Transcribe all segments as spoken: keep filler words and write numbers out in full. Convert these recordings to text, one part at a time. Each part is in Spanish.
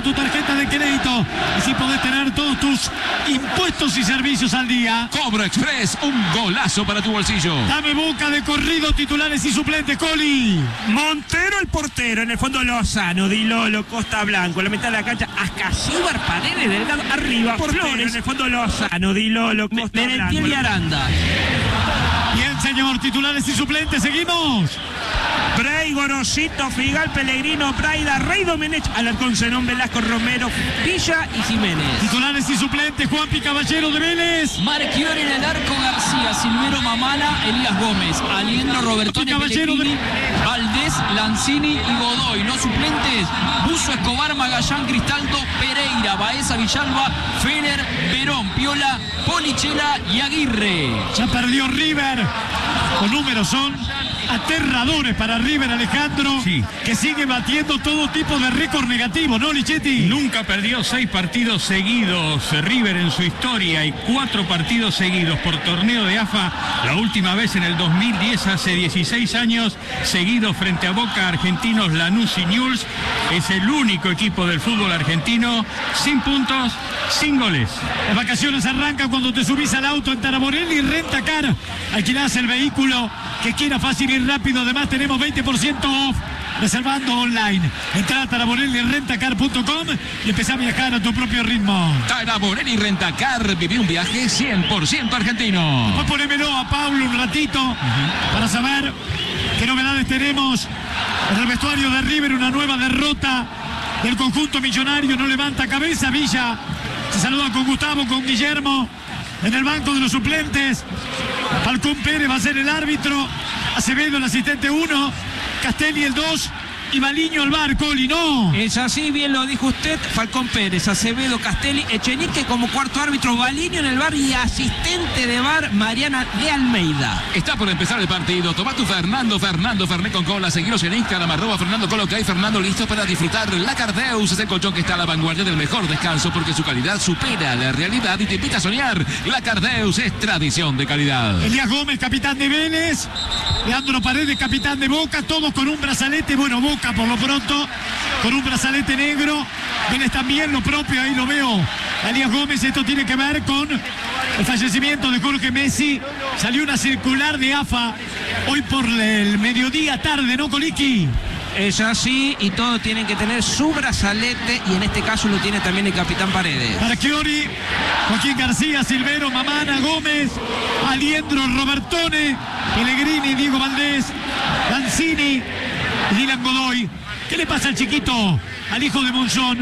tu tarjeta de crédito. Así podés tener todos tus impuestos y servicios al día. Cobro Express, un golazo para tu bolsillo. Dame Boca de corrido, titulares y suplentes, Coli. Montero el portero, en el fondo Lozano, Di Lolo, Costa Blanco, la mitad de la cancha, Ascasíbar, Paredes, Delgado, arriba, portero, Flores, en el fondo Lozano, Di Lolo, Costa Me, Blanco. y Aranda. Bien, señor, titulares y suplentes, seguimos. Bray, Gorosito, Figal, Pellegrino, Braida, Rey Domenech, Alarcón, Zenón, Velasco, Romero, Villa y Jiménez. Titulares y suplentes, Juanpi Caballero de Vélez. Marchiori en el arco, García, Silvero Mamana, Elías Gómez, Aliendro, Robertone, Caballero Pellegrini, de... Valdés, Lanzini y Godoy. Los suplentes, Buzo, Escobar, Magallán, Cristaldo, Pereira, Baeza, Villalba, Fener, Perón, Piola, Polichela y Aguirre. Ya perdió River. Los números son aterradores para River, Alejandro, sí, que sigue batiendo todo tipo de récord negativo, ¿no, Lichetti? Nunca perdió seis partidos seguidos River en su historia y cuatro partidos seguidos por torneo de A F A. La última vez en el dos mil diez, hace dieciséis años, seguidos frente a Boca, Argentinos, Lanús y Newell's. Es el único equipo del fútbol argentino sin puntos, sin goles. Las vacaciones arrancan cuando te subís al auto en Taraborelli y Rentacar. Alquilás el vehículo que quiera fácil y rápido. Además tenemos veinte por ciento off reservando online. Entrá a taraborelli rentacar punto com y empezá a viajar a tu propio ritmo. Taraborelli Rentacar, viví un viaje cien por ciento argentino. Después ponémelo a Paulo un ratito uh-huh. para saber qué novedades tenemos en el vestuario de River. Una nueva derrota del conjunto millonario, no levanta cabeza. Villa se saluda con Gustavo, con Guillermo en el banco de los suplentes. Falcón Pérez va a ser el árbitro, Acevedo el asistente uno, Castelli el dos y Baliño al bar. Coli, no. Es así, bien lo dijo usted. Falcón Pérez, Acevedo, Castelli, Echenique como cuarto árbitro, Baliño en el bar y asistente de bar Mariana de Almeida. Está por empezar el partido. Tomá tu Fernando, Fernando Fernet con cola. Seguiros en Instagram, arroba Fernando Colo, que hay Fernando listo para disfrutar. La Cardeus es el colchón que está a la vanguardia del mejor descanso porque su calidad supera la realidad y te invita a soñar. La Cardeus es tradición de calidad. Elías Gómez, capitán de Vélez. Leandro Paredes, capitán de Boca. Todos con un brazalete, bueno, Boca por lo pronto con un brazalete negro. Vélez también, lo propio, ahí lo veo. Elías Gómez, esto tiene que ver con el fallecimiento de Jorge Messi. Salió una circular de A F A hoy por el mediodía tarde, ¿no, Coliqui? Es así, y todos tienen que tener su brazalete, y en este caso lo tiene también el capitán Paredes. Marchiori, Joaquín García, Silvero, Mamana, Gómez, Aliendro, Robertone, Pellegrini, Diego Valdés, Lanzini y Dylan Godoy. ¿Qué le pasa al chiquito, al hijo de Monzón?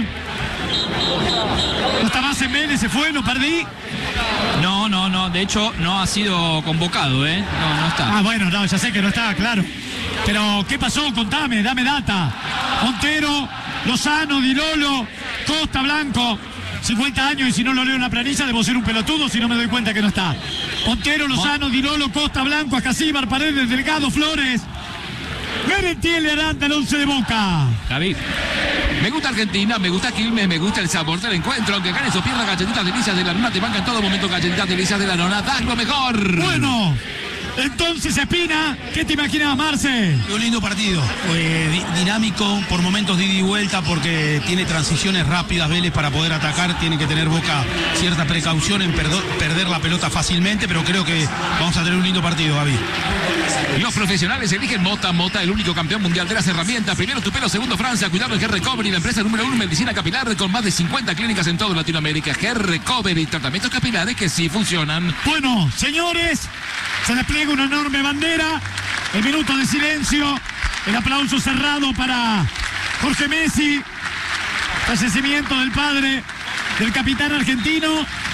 ¿No está más en Vélez? ¿Se fue? ¿Lo perdí? No, no, no. De hecho, no ha sido convocado, ¿eh? No, no está. Ah, bueno, no, ya sé que no está, claro. Pero, ¿qué pasó? Contame, dame data. Montero, Lozano, Di Lolo, Costa Blanco. cincuenta años y si no lo leo en la planilla debo ser un pelotudo si no me doy cuenta que no está. Montero, Lozano, Di Lolo, Costa Blanco, Ascasíbar, Paredes, Delgado, Flores. Merentiel, Aranda, el once de Boca. Javi. Me gusta Argentina, me gusta Quilmes, me gusta el sabor del encuentro. Aunque ganes o pierdas, galletitas delicias de la nona te banca en todo momento. Galletitas delicias de la nona, das lo mejor. Bueno, entonces Espina, ¿qué te imaginabas, Marce? Un lindo partido, eh, di dinámico, por momentos de ida y vuelta, porque tiene transiciones rápidas Vélez para poder atacar. Tiene que tener Boca cierta precaución en perder la pelota fácilmente, pero creo que vamos a tener un lindo partido, Gaby. Los profesionales eligen Mota, Mota, el único campeón mundial de las herramientas. Primero tu pelo, segundo Francia. Cuidado en Hair Recovery, la empresa número uno en medicina capilar con más de cincuenta clínicas en toda Latinoamérica. Hair Recovery, tratamientos capilares que sí funcionan. Bueno, señores, se despliega una enorme bandera. El minuto de silencio. El aplauso cerrado para Jorge Messi. Fallecimiento del padre del capitán argentino.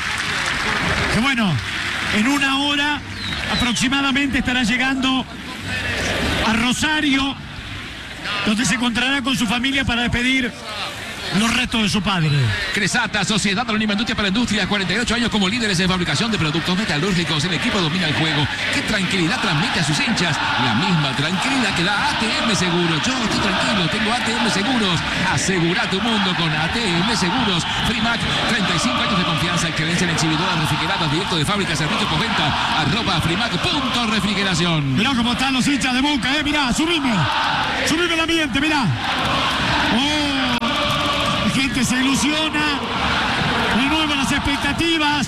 Que bueno, en una hora aproximadamente estará llegando a Rosario, donde se encontrará con su familia para despedir los restos de su padre. Cresata, Sociedad Anónima Industria para Industria, cuarenta y ocho años como líderes en fabricación de productos metalúrgicos. El equipo domina el juego. ¿Qué tranquilidad transmite a sus hinchas? La misma tranquilidad que da A T M Seguros. Yo estoy tranquilo, tengo A T M Seguros. Asegura tu mundo con A T M Seguros. Frimac, treinta y cinco años de confianza, excelencia en exhibidoras refrigeradas, directo de fábrica, servicio postventa, arroba Frimac punto refrigeración. Mirá cómo están los hinchas de Boca, eh, mirá, subime. Subime el ambiente, mirá. Oh. Gente gente se ilusiona, renuevan las expectativas,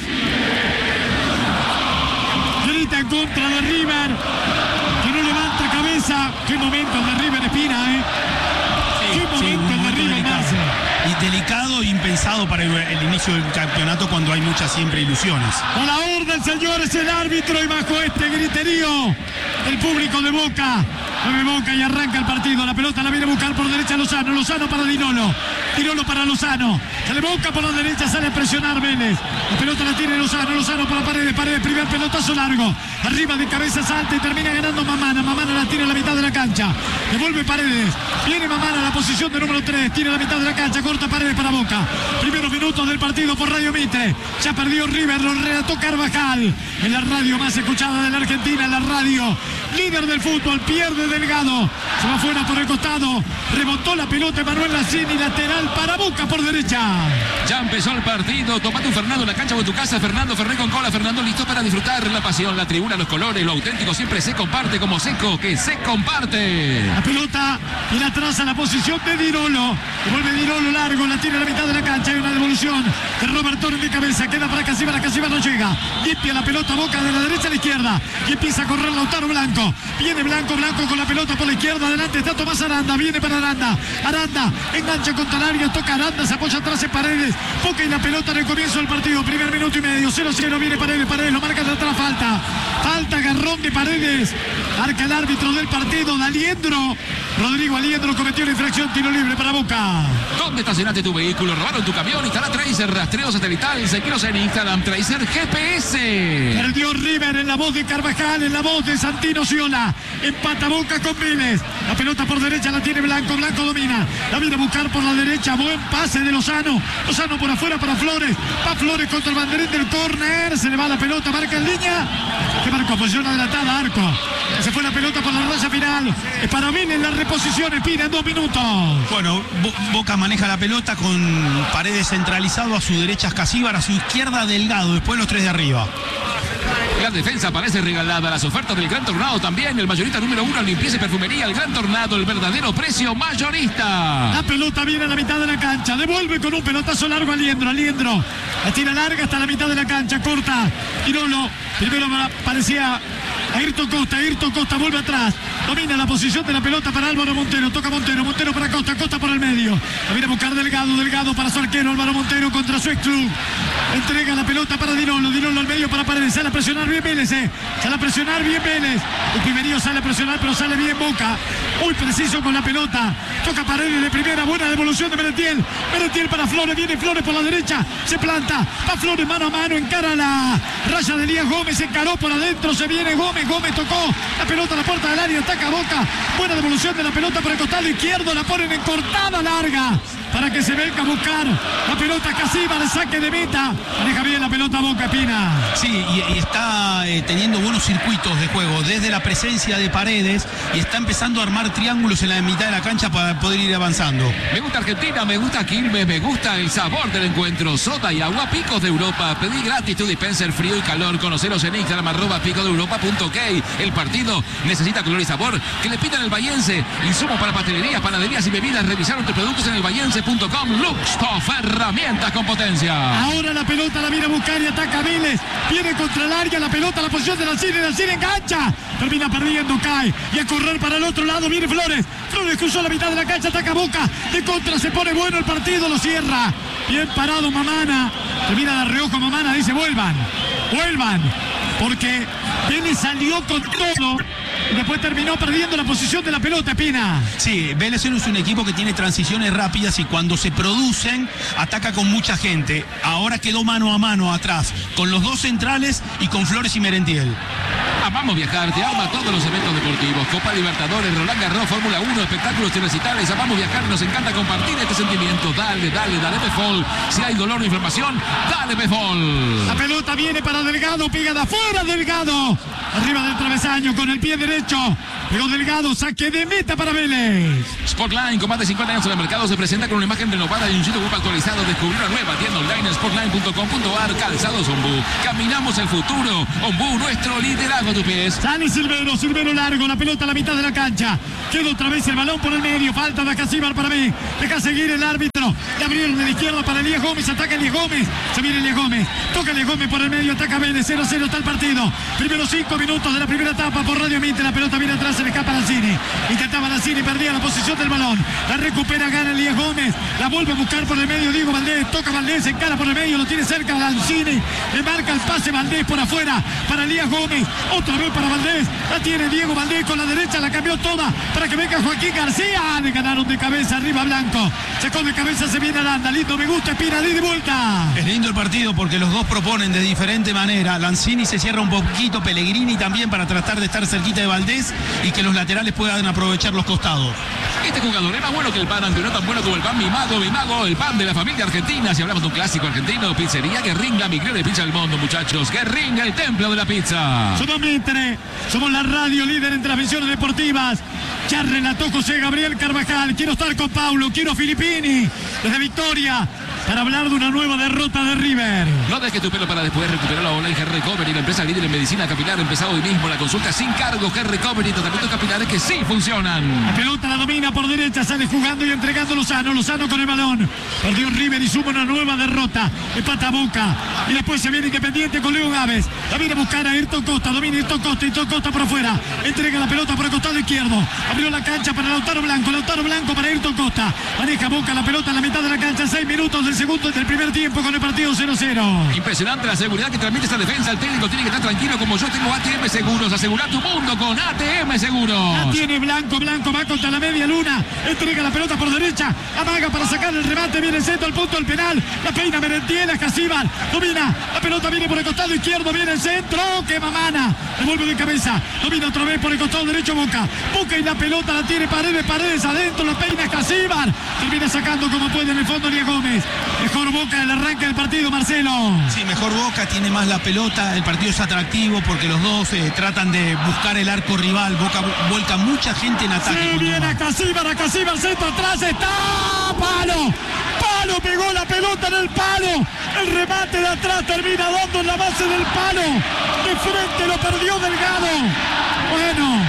grita en contra de River, que no levanta cabeza. Qué momento el de River, Espina, ¿eh? Sí, Qué sí, momento el de River, delicado. Marce. Y delicado e impensado para el, el inicio del campeonato cuando hay muchas siempre ilusiones. A la orden, señores, el árbitro, y bajo este griterío el público de Boca. Mueve Boca y arranca el partido. La pelota la viene a buscar por derecha Lozano. Lozano para Dinolo. Dinolo para Lozano. Sale Boca por la derecha, sale a presionar Vélez. La pelota la tiene Lozano. Lozano por la pared. Pared, primer pelotazo largo. Arriba de cabeza salta y termina ganando Mamana. Mamana la tira a la mitad de la cancha. Devuelve Paredes. Viene Mamana a la posición de número tres. Tira a la mitad de la cancha. Corta Paredes para Boca. Primeros minutos del partido por Radio Mitre. Ya perdió River. Lo relató Carvajal. En la radio más escuchada de la Argentina. En la radio líder del fútbol. Pierde Delgado. Se va fuera por el costado. Rebotó la pelota Manuel Lacini. Lateral para Boca por derecha. Ya empezó el partido. Tomate un Fernando en la cancha o en tu casa. Fernando Ferré con cola. Fernando listo para disfrutar la pasión, la tribuna, los colores, lo auténtico. Siempre se comparte como Seco, que se comparte. La pelota viene atrás a la posición de Dinolo. Devuelve Dinolo largo. La tiene a la mitad de la cancha. Hay una devolución de Roberto de cabeza. Queda para Casíbar. Casíbar no llega. Limpia la pelota Boca de la derecha a la izquierda. Y empieza a correr Lautaro Blanco. Viene Blanco. Blanco con la pelota por la izquierda. Adelante está Tomás Aranda. Viene para Aranda. Aranda engancha contra el área. Toca Aranda. Se apoya atrás en Paredes. Boca y la pelota en el comienzo del partido. Primer minuto y medio. cero cero. Viene Paredes. Paredes lo marca de atrás. Falta. Falta. Garrón de Paredes. Marca el árbitro del partido. Aliendro. Rodrigo Aliendro cometió la infracción. Tiro libre para Boca. ¿Dónde estacionaste tu vehículo? ¿Robaron tu camión? Instala Tracer. Rastreo satelital. Seguiros en Instagram. Tracer G P S. Perdió River en la voz de Carvajal. En la voz de Santino Ciola. Empata Boca con Vélez. La pelota por derecha la tiene Blanco. Blanco domina. La viene a buscar por la derecha. Buen pase de Lozano. Lozano por afuera para Flores. Va Flores contra el banderín del córner. Se le va la pelota. Marca en línea. ¿Qué marcó? Posición adelantada. Arco. Se fue la pelota por la raya final. Es para Vélez la reposición. Espina en dos minutos. Bueno, Bo- Boca maneja la pelota con Paredes centralizado. A su derecha es Casíbar. A su izquierda Delgado. Después los tres de arriba. La defensa parece regalada. Las ofertas del Gran Tornado también. El mayorista número uno en limpieza y perfumería. El Gran Tornado, el verdadero precio mayorista. La pelota viene a la mitad de la cancha. Devuelve con un pelotazo largo a Aliendro. Aliendro. La tira larga hasta la mitad de la cancha. Corta. Tirolo. Primero parecía Ayrton Costa. Ayrton Costa vuelve atrás. Domina la posición de la pelota para Álvaro Montero. Toca Montero. Montero para Costa. Costa por el medio. La viene a buscar Delgado. Delgado para su arquero. Álvaro Montero contra su ex club. Entrega la pelota para Dinolo. Dinolo al medio para Paredes. Sale a presionar bien Vélez. Eh. Sale a presionar bien Vélez. El primerío sale a presionar, pero sale bien Boca. Muy preciso con la pelota. Toca Paredes de primera. Buena devolución de Merentiel. Merentiel para Flores. Viene Flores por la derecha. Se planta. Va Flores mano a mano. Encara la raya de Elías Gómez. Encaró por adentro. Se viene Gómez. Gómez tocó la pelota a la puerta del área. Ataca Boca. Buena devolución de la pelota por el costado izquierdo. La ponen en cortada larga para que se venga a buscar la pelota Casíbar. Saque de meta. Deja bien la pelota Boca, Espina. Sí, y, y está eh, teniendo buenos circuitos de juego desde la presencia de Paredes y está empezando a armar triángulos en la mitad de la cancha para poder ir avanzando. Me gusta Argentina, me gusta Quilmes, me gusta el sabor del encuentro. Soda y agua Picos de Europa. Pedí gratis tu dispenser frío y calor. Conoceros en Instagram, arroba pico de europa punto ok. El partido necesita color y sabor. Que le pidan el Bahiense. Insumos para pastelerías, panaderías y bebidas. Revisaron tus productos en el bahiense punto com. Luxtoff, herramientas con potencia. Ahora la pelota la viene a buscar y ataca Vélez. Viene contra el área la pelota, la posición de Alcine. Alcine engancha. Termina perdiendo, cae. Y a correr para el otro lado viene Flores. Flores cruzó la mitad de la cancha, ataca Boca. De contra se pone bueno el partido, lo cierra. Bien parado Mamana. Termina de reojo Mamana, dice vuelvan. Vuelvan. Porque Vélez salió con todo. Y después terminó perdiendo la posición de la pelota, Espina. Sí, Vélez es un equipo que tiene transiciones rápidas y cuando se producen ataca con mucha gente. Ahora quedó mano a mano atrás con los dos centrales y con Flores y Merentiel. Amamos viajar, te ama todos los eventos deportivos. Copa Libertadores, Roland Garros, Fórmula uno, espectáculos y recitales. Amamos viajar, nos encanta compartir este sentimiento. Dale, dale, dale Befol. Si hay dolor o inflamación, dale Befol. La pelota viene para Delgado, pega de afuera Delgado. Arriba del travesaño con el pie derecho. Pegó Delgado, saque de meta para Vélez. Sportline, con más de cincuenta años en el mercado, se presenta con una imagen renovada y un sitio web actualizado. Descubrir la nueva tienda online en sportline punto com punto ar. Calzados Ombú. Caminamos el futuro. Ombú, nuestro liderazgo. tus pies. Sale Silvero, Silvero largo, la pelota a la mitad de la cancha. Queda otra vez el balón por el medio. Falta de Acasíbar para mí. Deja seguir el árbitro. Le abrieron de la izquierda para Elías Gómez. Ataca Elías Gómez. Se viene Elías Gómez. Toca Elías Gómez por el medio. Ataca Vélez. cero a cero está el partido. Primeros cinco minutos de la primera etapa por Radio Mitre. La pelota viene atrás. Se le escapa a Lanzini. Intentaba Lanzini. Perdía la posición del balón. La recupera. Gana Elías Gómez. La vuelve a buscar por el medio. Diego Valdés. Toca Valdés. Se encara por el medio. Lo tiene cerca Lanzini. Le marca el pase Valdés por afuera. Para Elías Gómez. Otra vez para Valdés. La tiene Diego Valdés con la derecha. La cambió toda para que venga Joaquín García. Le ganaron de cabeza arriba Blanco. Sacó de cabeza. Se viene Aranda. Lindo, me gusta. Espina. De vuelta. Es lindo el partido porque los dos proponen de diferente manera. Lanzini se cierra un poquito. Pellegrini también para tratar de estar cerquita de Valdés y que los laterales puedan aprovechar los costados. Este jugador es más bueno que el pan, aunque no tan bueno como el pan Mimago. Mimago, el pan de la familia argentina. Si hablamos de un clásico argentino, pizzería Guerringa, migliore pizza del mundo, muchachos. Guerringa, el templo de la pizza. Somos Mitre, somos la radio líder en transmisiones deportivas. Ya relató José Gabriel Carvajal. Quiero estar con Paulo, quiero Filippini desde Victoria para hablar de una nueva derrota de River. No dejes tu pelo para después recuperar la online Hair Recovery, la empresa líder en medicina capilar. Empezado hoy mismo la consulta sin cargo. Hair Recovery, tratamientos capilares que sí funcionan. La pelota la domina por derecha, sale jugando y entregando Lozano. Lozano con el balón. Perdió River y suma una nueva derrota. Empata Boca. Y después se viene Independiente con Leo Gávez. La viene a buscar a Ayrton Costa. Domina Ayrton Costa. Ayrton Costa por afuera. Entrega la pelota por el costado izquierdo. Abrió la cancha para Lautaro Blanco. Lautaro Blanco para Ayrton Costa. Maneja Boca la pelota en la mitad de la cancha. Seis minutos del segundo del primer tiempo con el partido cero cero. Impresionante la seguridad que transmite esta defensa. El técnico tiene que estar tranquilo como yo tengo. A T M Seguros. Asegura tu mundo con A T M Seguros. La tiene Blanco. Blanco va contra la media luna. Entrega la pelota por derecha. Amaga para sacar el remate. Viene el centro al punto del penal. La peina Merentiel. Casíbar. Domina. La pelota viene por el costado izquierdo. Viene el centro. Que mamana. Devuelve de cabeza. Domina otra vez por el costado derecho Boca. Boca y la pelota la tiene Paredes. Paredes adentro. La peina Casíbar. Termina sacando como puede en el fondo Elías Gómez. Mejor Boca el arranque del partido, Marcelo. Sí, mejor Boca, tiene más la pelota. El partido es atractivo porque los dos eh, tratan de buscar el arco rival. Boca vuelca mucha gente en ataque. Sí, viene a Casíbar, a Casíbar, centro atrás, está palo. Palo, pegó la pelota en el palo. El remate de atrás termina dando en la base del palo. De frente lo perdió Delgado. Bueno,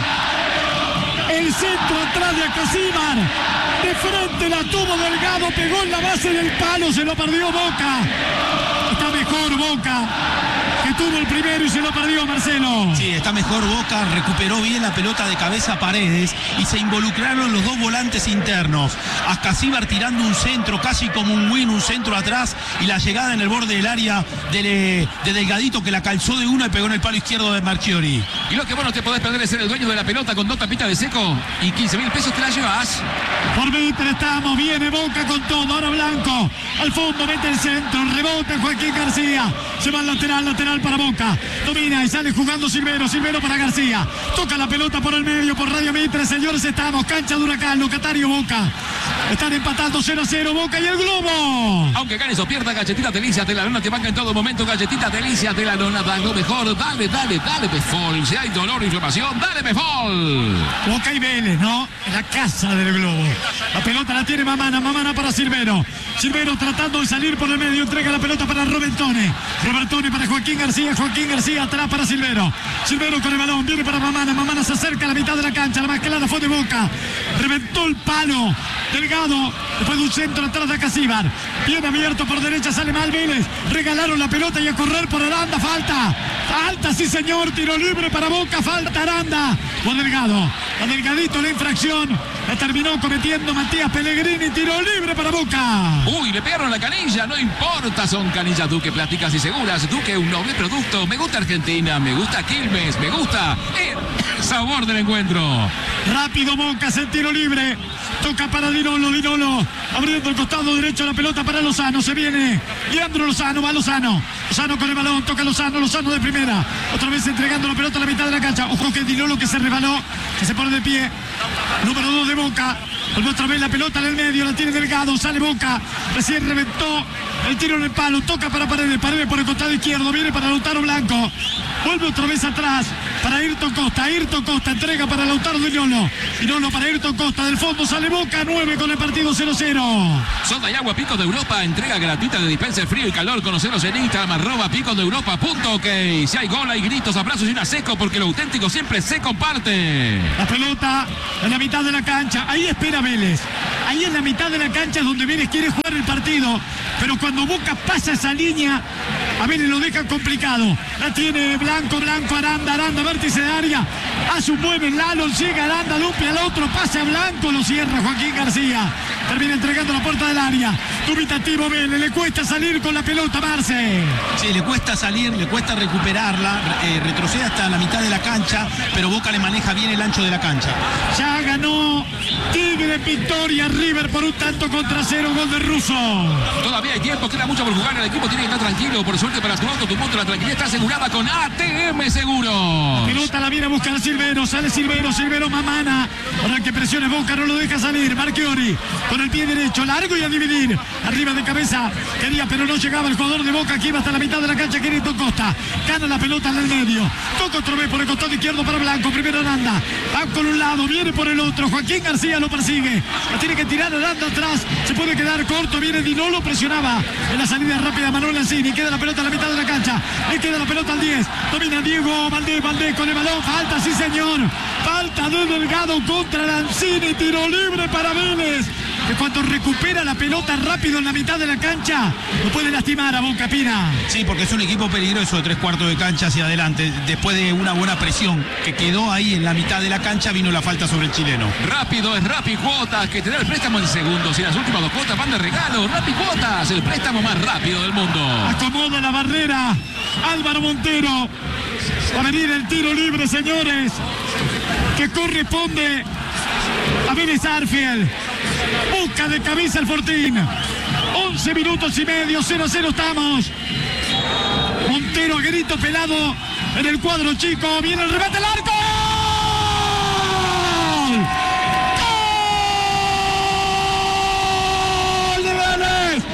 el centro atrás de Casíbar. De frente la tuvo Delgado, pegó en la base del palo, se lo perdió Boca. Está mejor Boca, que tuvo el primero y se lo perdió Marcelo. Sí, está mejor Boca, recuperó bien la pelota de cabeza Paredes y se involucraron los dos volantes internos. Ascasíbar tirando un centro, casi como un win, un centro atrás y la llegada en el borde del área de, de Delgadito que la calzó de una y pegó en el palo izquierdo de Marchiori. Y lo que vos no te podés perder es ser el dueño de la pelota con dos tapitas de seco y quince mil pesos te la llevas. Por Mitre estamos, viene Boca con todo, ahora Blanco, al fondo mete el centro, rebota Joaquín García, se va al lateral, lateral para Boca, domina y sale jugando Silvero, Silvero para García, toca la pelota por el medio, por Radio Mitre, señores, estamos, cancha de Huracán, locatario Boca, están empatando cero a cero Boca y el Globo. Aunque ganes o pierdas, Galletita Delicia, te la lona te banca en todo momento, Galletita Delicia, te la lona, da lo mejor, dale, dale, dale, Pefol, si hay dolor o inflamación, dale Pefol. Boca y Vélez, ¿no? En la casa del Globo. La pelota la tiene Mamana, Mamana para Silvero. Silvero tratando de salir por el medio, entrega la pelota para Robertone. Robertone para Joaquín García, Joaquín García atrás para Silvero. Silvero con el balón, viene para Mamana, Mamana se acerca a la mitad de la cancha, la más clara fue de Boca. Reventó el palo. Delgado, después de un centro atrás de Casíbar. Bien abierto por derecha, sale mal Vélez. Regalaron la pelota y a correr por Aranda, falta. Falta, sí señor, tiro libre para Boca, falta Aranda. Fue Delgado, a Delgadito la infracción. La terminó cometiendo Matías Pellegrini, tiro libre para Boca. Uy, le pegaron la canilla, no importa, son canillas Duque, plásticas y seguras. Duque, un noble producto. Me gusta Argentina, me gusta Quilmes, me gusta el sabor del encuentro. Rápido Boca, hace el tiro libre. Toca para Dinolo, Dinolo. Abriendo el costado derecho la pelota para Lozano. Se viene Leandro Lozano, va Lozano. Lozano con el balón, toca Lozano, Lozano de primera. Otra vez entregando la pelota a la mitad de la cancha. Ojo que Dinolo que se rebaló, que se pone de pie. Número dos de Boca. Vuelve otra vez la pelota en el medio, la tiene Delgado, sale Boca. Recién reventó el tiro en el palo, toca para Paredes, Paredes por el costado izquierdo, viene para Lautaro Blanco. Vuelve otra vez atrás para Ayrton Costa. Ayrton Costa entrega para Lautaro de Dinolo. Dinolo para Ayrton Costa. Del fondo sale Boca, nueve con el partido cero cero. Soda y agua Picos de Europa, entrega gratuita de dispenser frío y calor. Conoceros en Instagram, arroba picos de Europa punto ok. Si hay gol, hay gritos, abrazos y una seco, porque lo auténtico siempre se comparte. La pelota en la mitad de la cancha. Ahí espera Vélez. Ahí en la mitad de la cancha es donde Vélez quiere jugar el partido. Pero cuando Boca pasa esa línea, a Vélez lo deja complicado. La tiene Blanco, Blanco, Aranda, Aranda, vértice de área. Hace un buen Lalo, llega Aranda, lupe al otro, pasa a Blanco, lo cierra Joaquín García. Termina entregando la puerta del área. Dubitativo Vélez, le cuesta salir con la pelota, Marce. Sí, le cuesta salir, le cuesta recuperarla, eh, retrocede hasta la mitad de la cancha, pero Boca le maneja bien el ancho de la cancha. Ya ganó Tigre, victoria River por un tanto contra cero, gol de Russo. Todavía hay tiempo, queda mucho por jugar. El equipo tiene que estar tranquilo. Por suerte para tu auto, tu moto, la tranquilidad está asegurada con A T M Seguros. Pelota la viene a buscar Silvero, sale Silvero, Silvero Mamana. Para que presione Boca, no lo deja salir. Marchiori con el pie derecho, largo y a dividir. Arriba de cabeza, quería, pero no llegaba el jugador de Boca, que iba hasta la mitad de la cancha, Quirito Costa. Gana la pelota en el medio. Toca otra vez por el costado izquierdo para Blanco. Primero Aranda. Va con un lado, viene por el otro. Joaquín García lo persigue. La tiene que tirar Aranda atrás. Se puede quedar corto. Viene Dinolo, presionaba en la salida rápida Manuel Lanzini. Queda la pelota a la mitad de la cancha. Le queda la pelota al diez. Domina Diego Valdés. Valdés con el balón. Falta, sí señor. Falta de Delgado contra Lanzini. Tiro libre para Vélez, que cuando recupera la pelota rápido en la mitad de la cancha, lo puede lastimar a Boca, Pina. Sí, porque es un equipo peligroso de tres cuartos de cancha hacia adelante. Después de una buena presión que quedó ahí en la mitad de la cancha, vino la falta sobre el chileno. Rápido es Rappi Cuotas, que te da el préstamo en segundos y las últimas dos cuotas van de regalo. Rappi Cuotas, el préstamo más rápido del mundo. Acomoda la barrera Álvaro Montero. Va a venir el tiro libre, señores, que corresponde a Vélez Arfield. Busca de cabeza el Fortín. once minutos y medio, cero cero estamos. Montero a grito pelado en el cuadro chico. Viene el remate al arco. ¡Gol! ¡Gol de Vélez!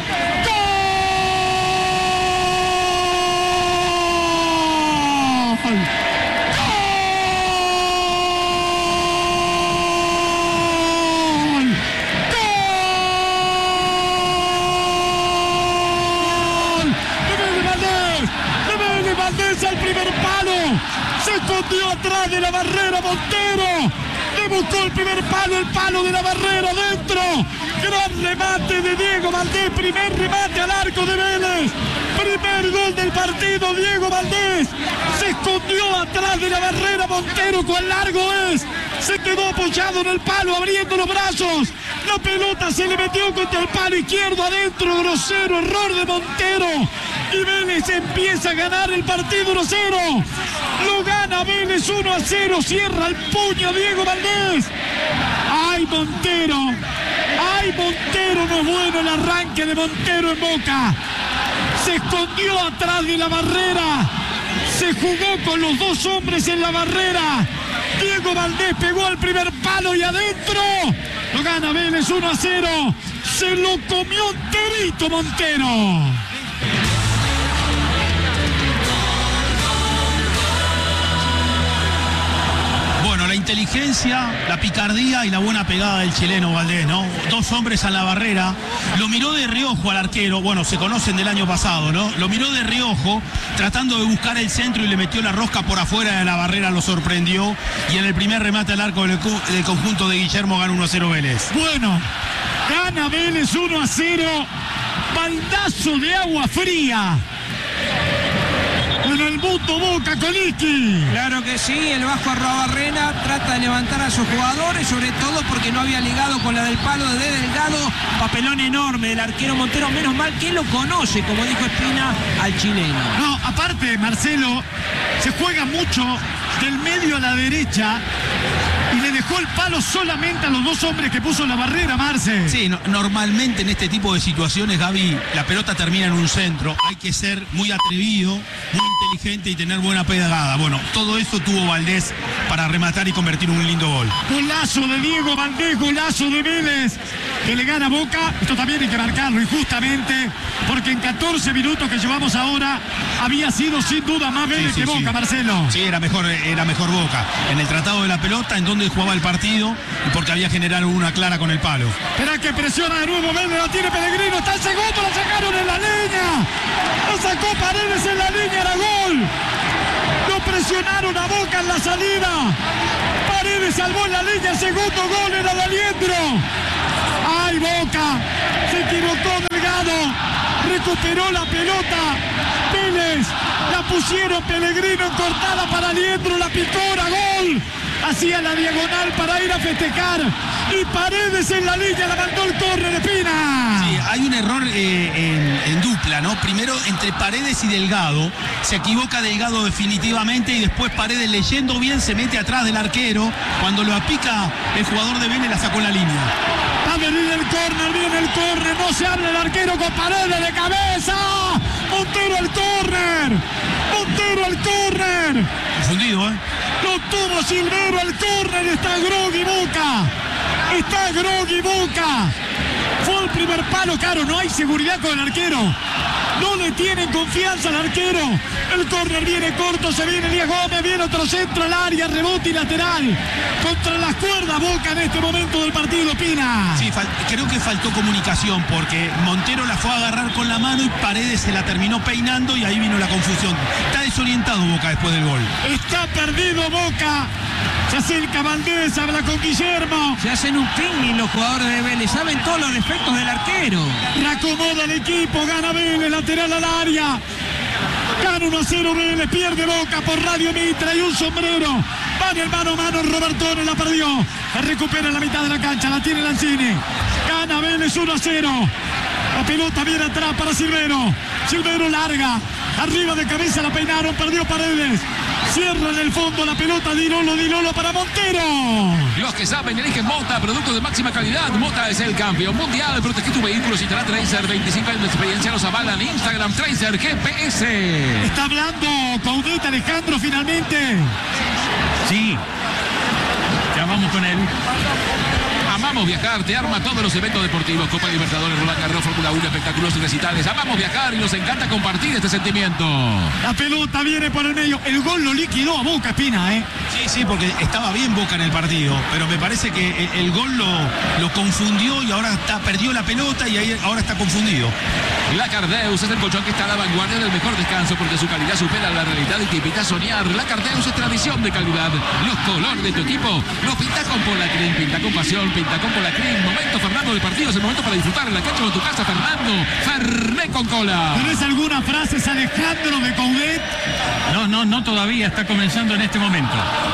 ¡Gol! Al primer palo, se escondió atrás de la barrera Montero, le buscó el primer palo, el palo de la barrera dentro. Gran remate de Diego Valdés, primer remate al arco de Vélez, primer gol del partido. Diego Valdés se escondió atrás de la barrera Montero, cuán largo es, se quedó apoyado en el palo, abriendo los brazos. La pelota se le metió contra el palo izquierdo adentro, grosero error de Montero. Y Vélez empieza a ganar el partido uno a cero. Lo gana Vélez uno a cero. Cierra el puño Diego Valdés. ¡Ay, Montero! ¡Ay, Montero! No es bueno el arranque de Montero en Boca. Se escondió atrás de la barrera. Se jugó con los dos hombres en la barrera. Diego Valdés pegó al primer palo y adentro. Lo gana Vélez uno a cero. Se lo comió enterito Montero. La inteligencia, la picardía y la buena pegada del chileno Valdés, ¿no? Dos hombres a la barrera, lo miró de reojo al arquero, bueno, se conocen del año pasado, ¿no? Lo miró de reojo, tratando de buscar el centro y le metió la rosca por afuera de la barrera, lo sorprendió, y en el primer remate al arco del, del conjunto de Guillermo gana uno a cero Vélez. Bueno, gana Vélez uno a cero, baldazo de agua fría en el mundo Boca con Iski. Claro que sí, el Vasco Arruabarrena trata de levantar a sus jugadores, sobre todo porque no había ligado con la del palo de Delgado. Papelón enorme del arquero Montero, menos mal que lo conoce, como dijo Espina, al chileno. No, aparte, Marcelo, se juega mucho del medio a la derecha y le dejó el palo solamente a los dos hombres que puso en la barrera, Marce. Sí, no, normalmente en este tipo de situaciones, Gaby, la pelota termina en un centro. Hay que ser muy atrevido, muy inteligente y tener buena pegada. Bueno, todo eso tuvo Valdés para rematar y convertir un lindo gol. Golazo de Diego Valdés, golazo de Vélez. que le gana Boca. Esto también hay que marcarlo injustamente, porque en catorce minutos que llevamos ahora había sido sin duda más Vélez Sí, sí, que Boca, sí. Marcelo. Sí, era mejor, era mejor Boca. En el tratado de la pelota, en donde jugaba el partido, y porque había generado una clara con el palo. Espera que presiona de nuevo Vélez, la tiene Pellegrino, está el segundo, la sacaron en la línea. Lo sacó Paredes en la línea, era gol. Lo presionaron a Boca en la salida. Paredes salvó en la línea, el segundo gol era de Aliendro. ¡Ay, Boca! Se equivocó Delgado. Recuperó la pelota. Vélez. La pusieron Pellegrino cortada para Aliendro. La picora. Gol. Hacía la diagonal para ir a festejar. Y Paredes en la línea. La mandó el córner de Pina. Sí, hay un error eh, en, en dupla, ¿no? Primero entre Paredes y Delgado. Se equivoca Delgado definitivamente y después Paredes, leyendo bien, se mete atrás del arquero. Cuando lo apica el jugador de Vélez, la sacó en la línea. Va a venir el córner, viene el córner, no se abre el arquero con Paredes de cabeza. Montero el córner. Montero el córner. Confundido, ¿eh? Lo tuvo Silvero el córner. Está groggy Boca. Está groggy Boca. Fue el primer palo, claro, no hay seguridad con el arquero. No le tienen confianza al arquero. El córner viene corto, se viene Elías Gómez, viene otro centro al área, rebote y lateral. Contra las cuerdas Boca en este momento del partido, Pina. Sí, creo que faltó comunicación porque Montero la fue a agarrar con la mano y Paredes se la terminó peinando y ahí vino la confusión. Está desorientado Boca después del gol. Está perdido Boca. Se acerca Valdés, habla con Guillermo. Se hacen un picnic los jugadores de Vélez. Saben todos los defectos del arquero. Reacomoda el equipo, gana Vélez, lateral al área. Gana uno a cero Vélez, pierde Boca por Radio Mitra y un sombrero. Va en el mano a mano, Robertone la perdió. La recupera en la mitad de la cancha, la tiene Lanzini. Gana Vélez uno a cero. La pelota viene atrás para Silvero. Silvero larga. Arriba de cabeza la peinaron, perdió Paredes. Cierra en el fondo la pelota, Dilolo, Dilolo para Montero. Los que saben eligen Mota, producto de máxima calidad. Mota es el campeón mundial. Protege tu vehículo si te da Tracer. veinticinco años de experiencia los avalan. Instagram Tracer G P S. Está hablando Coudet, Alejandro, finalmente. Sí. Ya vamos con él. Amamos viajar, te arma todos los eventos deportivos, Copa Libertadores, Roland Garros, Fórmula uno, espectáculos y recitales. Amamos viajar y nos encanta compartir este sentimiento. La pelota viene por el medio. El gol lo liquidó a Boca, Espina, ¿eh? Sí, sí, porque estaba bien Boca en el partido, pero me parece que el, el gol lo, lo confundió y ahora está, perdió la pelota y ahí, ahora está confundido. La Cardeus es el colchón que está a la vanguardia del mejor descanso porque su calidad supera la realidad y te invita a soñar. La Cardeus es tradición de calidad. Los colores de tu equipo los pinta con Polacrim, pinta con pasión, pinta con Polacrim. Momento, Fernando, del partido. Es el momento para disfrutar en la cancha de tu casa, Fernando. Fernet con cola. ¿Tenés algunas frases, Alejandro, de Coudet? No, no, no todavía. Está comenzando en este momento.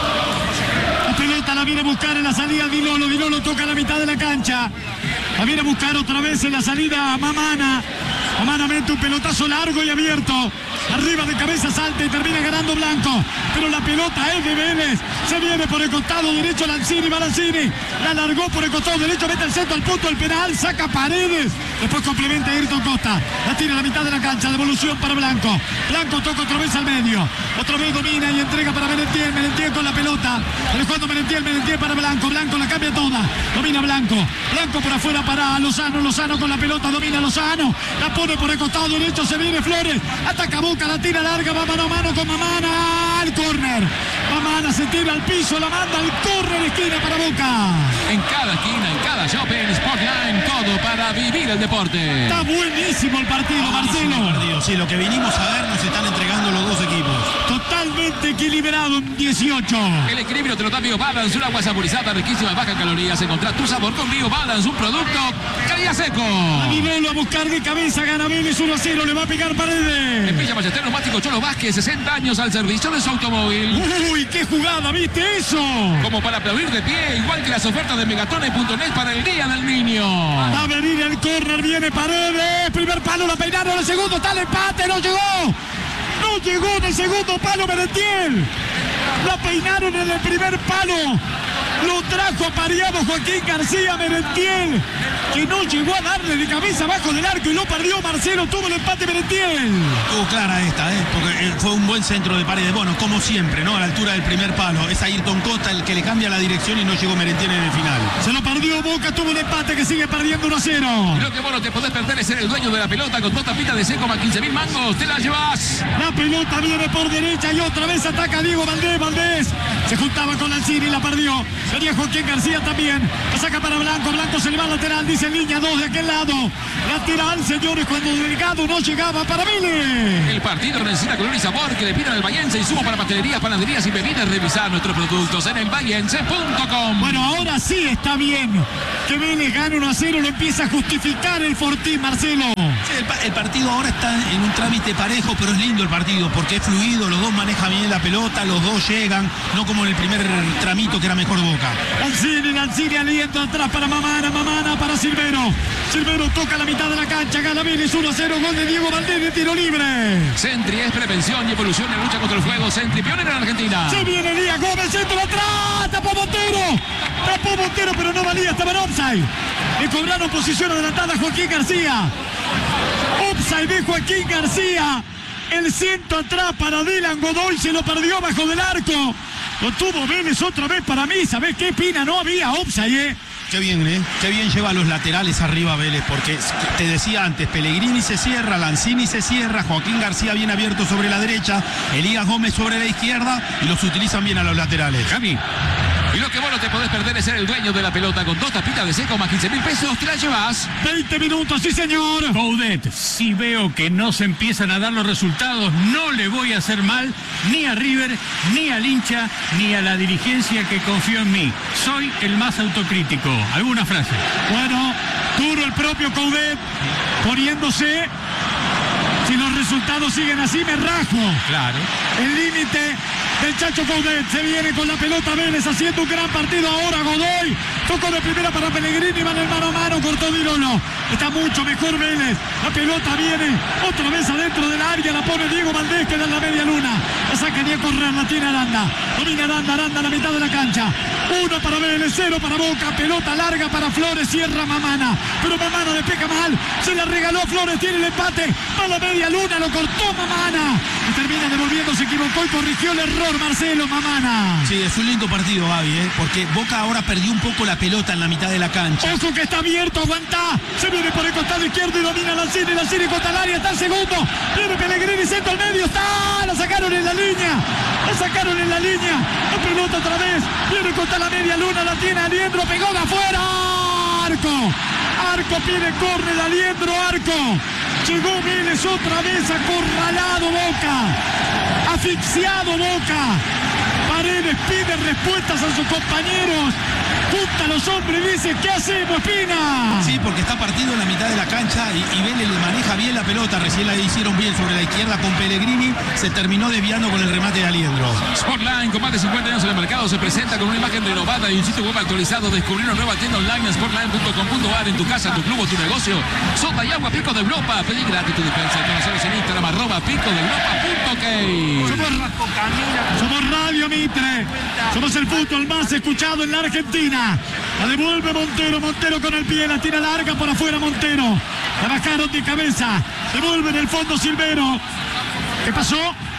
La pelota la viene a buscar en la salida Dilolo. Dilolo toca la mitad de la cancha. La viene a buscar otra vez en la salida Mamana. Mamana mete un pelotazo largo y abierto. Arriba de cabeza salta y termina ganando Blanco. Pero la pelota es de Vélez. Se viene por el costado derecho Lanzini. Va Lanzini. La largó por el costado derecho. Mete el centro al punto del penal. Saca Paredes. Después complementa a Ayrton Costa. La tira a la mitad de la cancha. Devolución para Blanco. Blanco toca otra vez al medio. Otra vez domina y entrega para Merentiel. Merentiel con la pelota. Alejandro Merentiel. Merentiel para Blanco. Blanco la cambia toda. Domina Blanco. Blanco por afuera para Lozano. Lozano con la pelota. Domina Lozano. La pone por el costado derecho. Se viene Flores. Ataca Boca. La tira larga. Va mano a mano con Mamana. Al córner. Mamana se tira al piso. La manda al córner. Esquina para Boca. En cada esquina, en cada shopping, Sportline, todo para vivir el deporte. Está buenísimo el partido, Marcelo. Buenísimo partido. Sí, lo que vinimos a ver nos están entregando los dos equipos. Totalmente equilibrado en dieciocho. El equilibrio te lo da BioBalance, una agua saborizada, riquísima, baja en calorías. Encontrá tu sabor con BioBalance, un producto calidad seco. A Dilolo a buscar de cabeza, gana Vélez uno a cero, le va a pegar Paredes. En Villa Ballester, neumático Cholo Vázquez, sesenta años al servicio de su automóvil. Uy, qué jugada, ¿viste eso? Como para aplaudir de pie, igual que las ofertas de Megatron y punto net para el Día del Niño. Va a venir el córner, viene Paredes. Primer palo, la peinaron, el segundo está el empate, no llegó. No llegó en el segundo palo Merentiel. La peinaron en el primer palo. Lo trajo apareado Joaquín García Merentiel, que no llegó a darle de cabeza abajo del arco y lo perdió Marcelo. Tuvo el empate Merentiel. Estuvo clara esta, ¿eh? Porque fue un buen centro de Paredes. Bueno, como siempre, ¿no? A la altura del primer palo. Es Ayrton Costa el que le cambia la dirección y no llegó Merentiel en el final. Se lo perdió Boca, tuvo el empate que sigue perdiendo uno a cero. Lo que vos no te podés perder es ser el dueño de la pelota con dos tapitas de seco más quince mil mangos. Te la llevas. La pelota viene por derecha y otra vez ataca Diego Valdés. Valdés se juntaba con Lanzini y la perdió. Venía Joaquín García también. La saca para Blanco. Blanco se le va al lateral. Dice línea dos de aquel lado. La tira al señores cuando Delgado no llegaba para Vélez. El partido necesita color y sabor que le pidan al Bahiense. Insumo para pastelerías, panaderías y bebidas. Revisar nuestros productos en el bahiense punto com. Bueno, ahora sí está bien que Vélez gane uno a cero. Lo empieza a justificar el Fortín, Marcelo. Sí, el, el partido ahora está en un trámite parejo, pero es lindo el partido porque es fluido. Los dos manejan bien la pelota, los dos llegan, no como en el primer tramito que era mejor Boca. Lanzini, Lanzini aliento atrás para Mamana, Mamana para Silvero. Silvero toca la mitad de la cancha, gana Vélez uno a cero, gol de Diego Valdés de tiro libre. Sentry es prevención y evolución en lucha contra el fuego. Sentry, pionero en Argentina. Se viene Elías Gómez, centro atrás, tapó Montero. Tapó Montero, pero no valía, estaba en offside. Le cobraron posición adelantada a Joaquín García. Offside de Joaquín García. El centro atrás para Dylan Godoy, se lo perdió bajo del arco. Lo tuvo Vélez otra vez para mí. ¿Sabés qué, Pina? No había offside, ¿eh? Qué bien, ¿eh? Qué bien lleva a los laterales arriba Vélez, porque te decía antes, Pellegrini se cierra, Lanzini se cierra, Joaquín García bien abierto sobre la derecha, Elías Gómez sobre la izquierda y los utilizan bien a los laterales. Javi. Y lo que vos no te podés perder es ser el dueño de la pelota con dos tapitas de seco más quince mil pesos. Te la llevas. veinte minutos, sí señor. Coudet, si veo que no se empiezan a dar los resultados, no le voy a hacer mal ni a River, ni al hincha, ni a la dirigencia que confió en mí. Soy el más autocrítico. ¿Alguna frase? Bueno, duro el propio Coudet, poniéndose. Si los resultados siguen así, me rajo. Claro. El límite del Chacho Coudet. Se viene con la pelota Vélez haciendo un gran partido ahora. Godoy tocó de primera para Pellegrini, van el mano a mano, cortó Virolo. Está mucho mejor Vélez. La pelota viene otra vez adentro del área, la pone Diego Valdés, que da en la media luna. La saca ni a correr, la tiene Aranda. Domina Aranda, Aranda a la mitad de la cancha. Uno para Vélez, cero para Boca. Pelota larga para Flores, cierra Mamana. Pero Mamana despeja mal. Se la regaló a Flores, tiene el empate. Va a la media luna, lo cortó Mamana. Y termina devolviendo, se equivocó y corrigió el error Marcelo Mamana. Sí, es un lindo partido, Gaby, ¿eh? Porque Boca ahora perdió un poco la pelota en la mitad de la cancha. Ojo que está abierto, aguanta. Se viene por el costado izquierdo y domina Lanzini. Lanzini contra el área, está el segundo. Viene Pellegrini, centro al medio, está. La sacaron en la línea. La sacaron en la línea. La pelota otra vez. Viene contra la media luna, la tiene Aliendro, pegó de afuera. Arco. Arco pide córner, Aliendro, Arco. Llegó Vélez otra vez, acorralado Boca. Asfixiado Boca. Paredes pide respuestas a sus compañeros. Junta a los hombres y dice, ¿qué hacemos, Pina? Sí, porque está partido en la mitad de la cancha y, y Vélez le maneja bien la pelota. Recién la hicieron bien sobre la izquierda con Pellegrini. Se terminó desviando con el remate de Aliendro. Sportline, con más de cincuenta años en el mercado, se presenta con una imagen renovada y un sitio web actualizado. Descubrir una nueva tienda online en sportline punto com punto a r en tu casa, tu club o tu negocio. Sopa y agua Pico de Europa. Pedí gratis tu defensa. Conoceros en Instagram, arroba pico de europa punto ok. Somos, somos Radio Mitre. Somos el fútbol más escuchado en la Argentina. La devuelve Montero, Montero con el pie, la tira larga por afuera Montero. La bajaron de cabeza, devuelve en el fondo Silvero. ¿Qué pasó?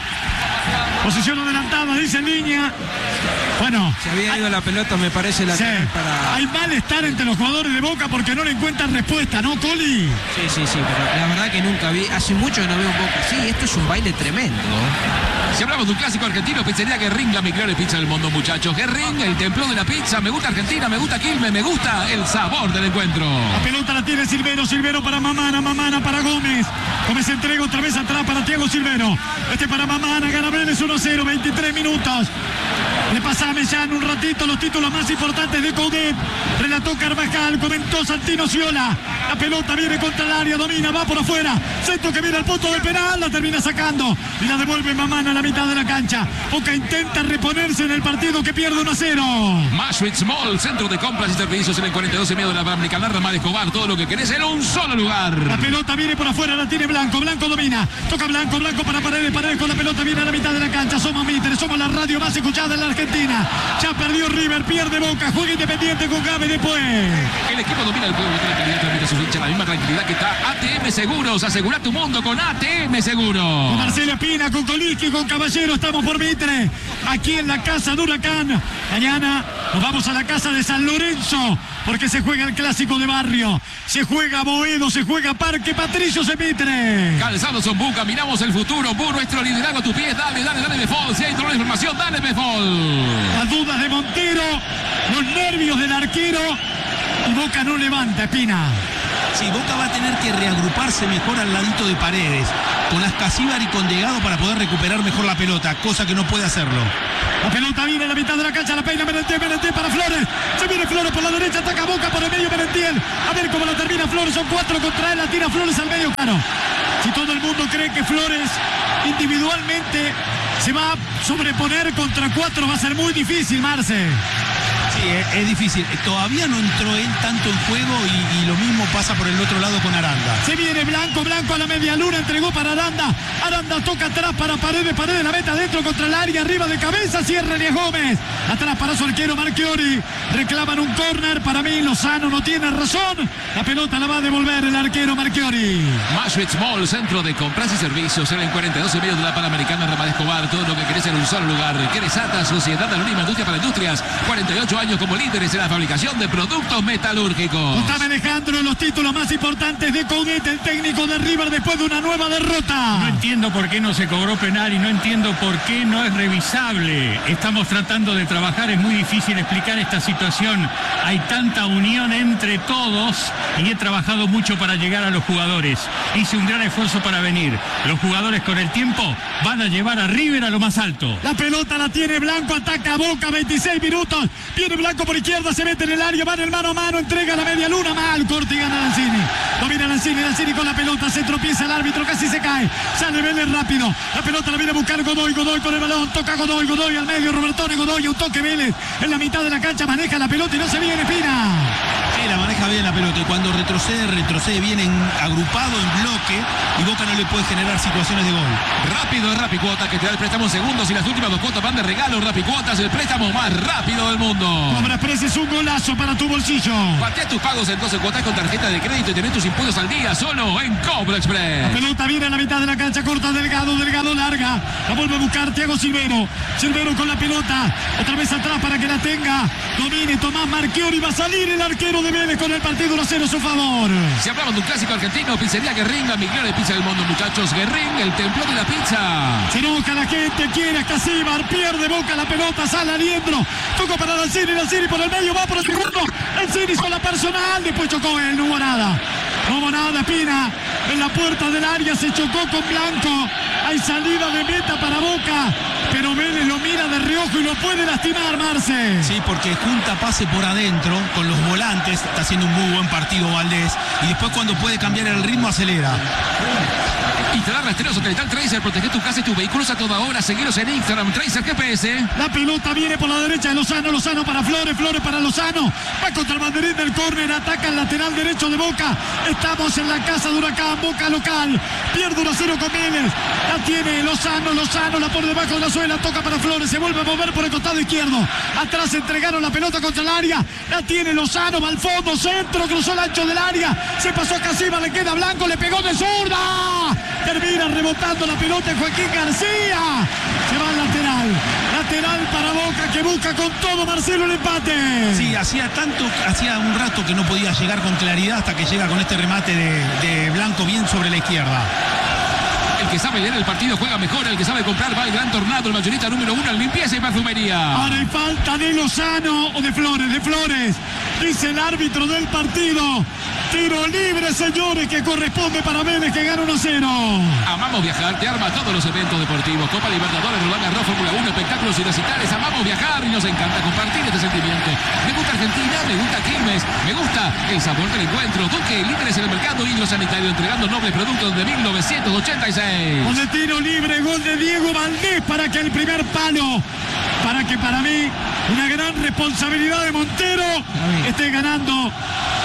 Posición adelantada, dice en línea. Bueno, se había ido la pelota, me parece la sí, para... hay malestar entre los jugadores de Boca porque no le encuentran respuesta, ¿no, Coli? Sí, sí, sí, pero la verdad que nunca vi, hace mucho que no veo un Boca así, esto es un baile tremendo. Si hablamos de un clásico argentino, pizzería Guerrín, la mejor pizza del mundo, muchachos. Guerrín, el templo de la pizza. Me gusta Argentina, me gusta Quilmes, me gusta el sabor del encuentro. La pelota la tiene Silvero, Silvero para Mamana, Mamana para Gómez. Gómez entrega otra vez atrás para Thiago Silvero. Este para Mamana, gana Vélez uno a cero, veintitrés minutos. Le pasa a Mellán un ratito los títulos más importantes de Coudet. Relató Carvajal, comentó Santino Ciola. La pelota viene contra el área, domina, va por afuera. Centro que viene al punto del penal, la termina sacando. Y la devuelve Mamana a la mitad de la cancha. Boca intenta reponerse en el partido que pierde uno a cero. Mashwitz Mall, centro de compras y servicios en el cuarenta y dos y medio de la Panamericana. Ramal Escobar, todo lo que querés en un solo lugar. La pelota viene por afuera, la tiene Blanco. Blanco domina. Toca Blanco, Blanco para Paredes. Paredes con la pelota viene a la mitad de la cancha. Somos Mitre, somos la radio más escuchada en la Argentina. Ya perdió River, pierde Boca, juega Independiente con Gabe después. El equipo domina el juego, tiene calidad, transmite a sus hinchas la misma tranquilidad que está A T M Seguros. Asegura tu mundo con A T M Seguros. Con Marcelo Espina, con Coliski, con Caballero, estamos por Mitre, aquí en la casa de Huracán. Mañana nos vamos a la casa de San Lorenzo, porque se juega el clásico de barrio, se juega Boedo, se juega Parque Patricios en Mitre. Calzados son Bu, caminamos el futuro, Bu, nuestro liderazgo a tus pies, dale, dale, dale Befol, si hay toda la información, dale Befol. Las dudas de Montero, los nervios del arquero, y Boca no levanta, Espina. Sí, Boca va a tener que reagruparse mejor al ladito de Paredes, con Ascasíbar y con Delgado para poder recuperar mejor la pelota, cosa que no puede hacerlo. La pelota viene en la mitad de la cancha, la peina Merentiel, Merentiel para Flores. Se viene Flores por la derecha, ataca Boca por el medio Merentiel. A ver cómo la termina Flores, son cuatro contra él, la tira Flores al medio. Claro, si todo el mundo cree que Flores individualmente se va a sobreponer contra cuatro, va a ser muy difícil, Marce. Sí, es, es difícil. Todavía no entró él tanto en juego y, y lo mismo pasa por el otro lado con Aranda. Se viene Blanco, Blanco a la media luna, entregó para Aranda. Aranda toca atrás para Paredes, Paredes la meta adentro contra el área, arriba de cabeza, cierra Elías Gómez. Atrás para su arquero Marchiori. Reclaman un córner, para mí Lozano no tiene razón. La pelota la va a devolver el arquero Marchiori. Maschwitz Mall, centro de compras y servicios, en el cuarenta y dos y medio de la Panamericana, Ramón Escobar. Todo lo que querés en un solo lugar. Queresata, Sociedad Anónima Industria para Industrias. cuarenta y ocho años como líderes en la fabricación de productos metalúrgicos. Está manejando los títulos más importantes de Coudet, el técnico de River, después de una nueva derrota. No entiendo por qué no se cobró penal y no entiendo por qué no es revisable. Estamos tratando de trabajar, es muy difícil explicar esta situación. Hay tanta unión entre todos y he trabajado mucho para llegar a los jugadores. Hice un gran esfuerzo para venir. Los jugadores con el tiempo van a llevar a River a lo más alto. La pelota la tiene Blanco, ataca Boca, veintiséis minutos. Viene Blanco por izquierda, se mete en el área, va en el mano a mano, entrega la media luna, mal, corte y gana Lanzini. Domina Lanzini, Lanzini con la pelota, se tropieza el árbitro, casi se cae. Sale Vélez rápido, la pelota la viene a buscar Godoy, Godoy con el balón, toca Godoy, Godoy al medio, Robertone, Godoy, un toque Vélez en la mitad de la cancha, maneja la pelota y no se viene Espina. Sí, la maneja bien la pelota y cuando retrocede, retrocede bien en, agrupado en bloque y Boca no le puede generar situaciones de gol. Rápido es Rapicuota, que te da el préstamo en segundos y las últimas dos cuotas van de regalo. Rapicuotas, el préstamo más rápido del mundo. Cobra Express es un golazo para tu bolsillo. Patea tus pagos en doce cuotas con tarjeta de crédito y tenés tus impuestos al día solo en Cobra Express. La pelota viene a la mitad de la cancha, corta Delgado, Delgado larga, la vuelve a buscar Thiago Silvero, Silvero con la pelota, otra vez atrás para que la tenga, domine Tomás Marchiori, va a salir el arquero de Vélez con el partido uno a cero a su favor. Si hablamos de un clásico argentino, pizzería Guerrín, la mejor pizza del mundo, muchachos. Guerrín, el templo de la pizza. Se enoja la gente, quiere a Casíbar, pierde Boca la pelota, sale Aliendro, toca para Lanzini, Lanzini por el medio, va por el segundo, Lanzini con la personal, después chocó él, no hubo nada. No hubo nada, Pina, en la puerta del área se chocó con Blanco, hay salida de meta para Boca, pero Vélez lo mira de reojo y lo puede lastimar, Marce. Sí, porque junta pase por adentro con los volantes, está haciendo un muy buen partido Valdés y después cuando puede cambiar el ritmo acelera. Instalar rastreos satelital Tracer, protege tu casa y tus vehículos a toda hora. Seguiros en Instagram, Tracer G P S. La pelota viene por la derecha de Lozano, Lozano para Flores, Flores para Lozano. Va contra el banderín del córner, ataca el lateral derecho de Boca. Estamos en la casa de Huracán, Boca local. Pierde uno a cero con Vélez. La tiene Lozano, Lozano, la por debajo de la suela, toca para Flores, se vuelve a mover por el costado izquierdo. Atrás entregaron la pelota contra el área. La tiene Lozano, va al fondo, centro, cruzó el ancho del área. Se pasó a Casima, le queda Blanco, le pegó de zurda. Termina rebotando la pelota en Joaquín García. Se va al lateral. Lateral para Boca que busca con todo Marcelo el empate. Sí, hacía tanto, hacía un rato que no podía llegar con claridad hasta que llega con este remate de, de Blanco bien sobre la izquierda. El que sabe leer el partido juega mejor, el que sabe comprar va al Gran Tornado, el mayorista número uno en limpieza y perfumería. Ahora hay falta de Lozano o de Flores, de Flores. Dice el árbitro del partido. Tiro libre, señores, que corresponde para Vélez, que gana uno a cero. Amamos viajar, te arma todos los eventos deportivos. Copa Libertadores, Roland Garros, Fórmula uno, espectáculos y recitales. Amamos viajar y nos encanta compartir este sentimiento. Me gusta Argentina, me gusta Quilmes, me gusta el sabor del encuentro. Duque, líderes en el mercado hidrosanitario, entregando nobles productos de mil novecientos ochenta y seis. Gol de tiro libre, gol de Diego Valdés para que el primer palo, para que para mí una gran responsabilidad de Montero esté ganando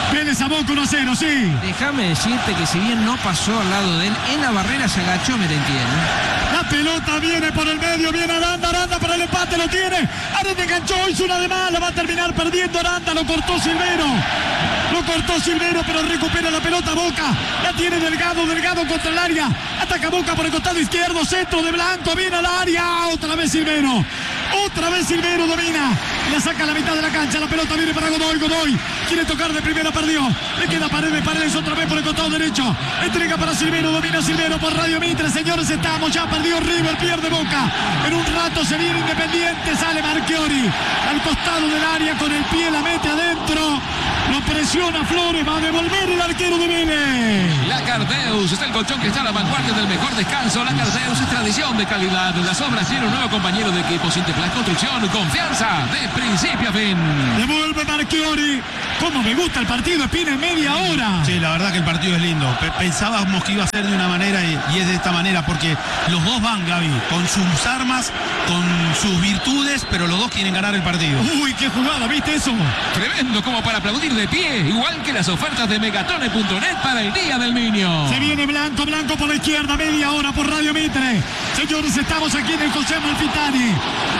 Vélez a Boca uno a cero, sí. Déjame decirte que si bien no pasó al lado de él, en la barrera se agachó Merentiel, ¿eh? La pelota viene por el medio, viene Aranda, Aranda para el empate, lo tiene. Aranda enganchó, hizo una de más, la va a terminar perdiendo Aranda, lo cortó Silvero. Lo cortó Silvero, pero recupera la pelota Boca. La tiene Delgado, Delgado contra el área. Ataca Boca por el costado izquierdo, centro de Blanco, viene al área. Otra vez Silvero. Otra vez Silvero domina. La saca a la mitad de la cancha, la pelota viene para Godoy, Godoy. Quiere tocar de primera, perdió. Le queda Paredes, Paredes otra vez por el costado derecho. Entrega para Silvero, domina Silvero por Radio Mitre. Señores, estamos, ya perdió River, pierde Boca. En un rato se viene Independiente, sale Marchiori. Al costado del área con el pie, la mete adentro. Lo presiona Flores, va a devolver el arquero de Vélez. La Cardeus está el colchón que está a la vanguardia del mejor descanso. La Cardeus es tradición de calidad. Las obras tienen un nuevo compañero de equipo. Sinteplas Construcción, confianza de principio a fin. Devuelve Marchiori. Cómo me gusta el partido, Espina, en media hora. Sí, la verdad que el partido es lindo. Pensábamos que iba a ser de una manera y, y es de esta manera, porque los dos van, Gaby, con sus armas, con sus virtudes, pero los dos quieren ganar el partido. Uy, qué jugada, ¿viste eso? Tremendo como para aplaudir de pie, igual que las ofertas de Megatone punto net para el Día del Niño. Se viene Blanco, Blanco por la izquierda, media hora por Radio Mitre. Señores, estamos aquí en el José Amalfitani.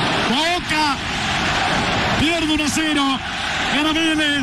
Boca pierde uno a cero. Gana Vélez.